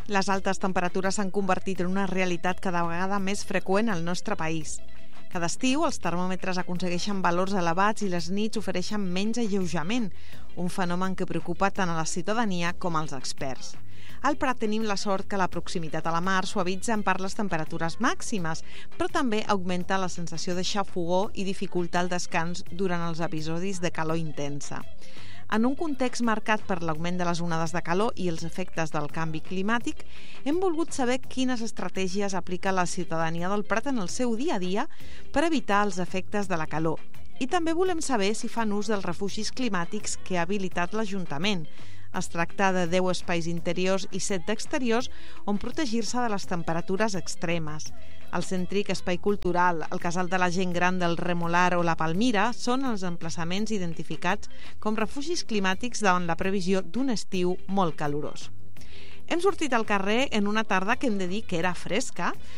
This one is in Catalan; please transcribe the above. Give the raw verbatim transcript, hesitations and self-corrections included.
Les altes temperatures s'han convertit en una realitat cada vegada més freqüent al nostre país. Cada estiu els termòmetres aconsegueixen valors elevats i les nits ofereixen menys alleujament, un fenomen que preocupa tant a la ciutadania com als experts. Al Prat tenim la sort que la proximitat a la mar suavitza en part les temperatures màximes, però també augmenta la sensació de xafogor i dificulta el descans durant els episodis de calor intensa. En un context marcat per l'augment de les onades de calor i els efectes del canvi climàtic, hem volgut saber quines estratègies aplica la ciutadania del Prat en el seu dia a dia per evitar els efectes de la calor. I també volem saber si fan ús dels refugis climàtics que ha habilitat l'Ajuntament. Es tracta de deu espais interiors i set d'exteriors on protegir-se de les temperatures extremes. El Cèntric Espai Cultural, el Casal de la Gent Gran del Remolar o la Palmira són els emplaçaments identificats com refugis climàtics davant la previsió d'un estiu molt calorós. Hem sortit al carrer en una tarda que hem de dir que era fresca,